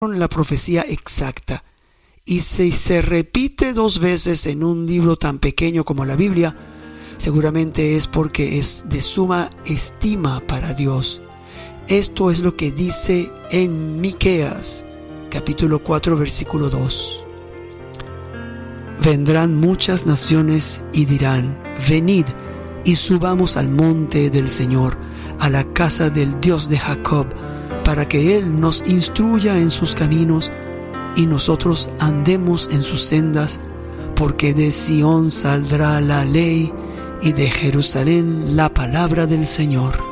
la profecía exacta. Y si se repite 2 veces en un libro tan pequeño como la Biblia, seguramente es porque es de suma estima para Dios. Esto es lo que dice en Miqueas, capítulo 4, versículo 2. Vendrán muchas naciones y dirán: venid y subamos al monte del Señor, a la casa del Dios de Jacob, para que Él nos instruya en sus caminos y nosotros andemos en sus sendas, porque de Sión saldrá la ley y de Jerusalén la palabra del Señor.